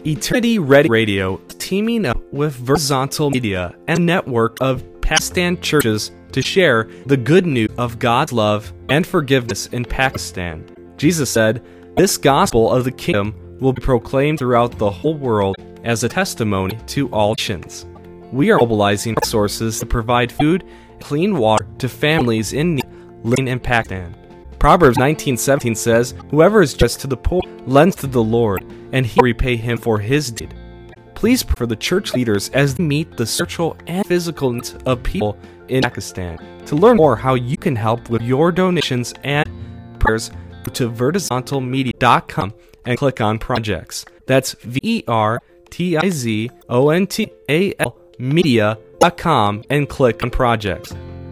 Eternity Ready Radio is teaming up with Verizontal Media and a network of Pakistan churches to share the good news of God's love and forgiveness in Pakistan. Jesus said, "This gospel of the kingdom will be proclaimed throughout the whole world as a testimony to all nations." We are mobilizing resources to provide food and clean water to families in need living in Pakistan. Proverbs 19:17 says, "Whoever is just to the poor lends to the Lord, and he will repay him for his deed." Please pray for the church leaders as they meet the spiritual and physical needs of people in Pakistan. To learn more how you can help with your donations and prayers, go to verizontalmedia.com and click on projects. That's VERTIZONTAL media.com and click on projects.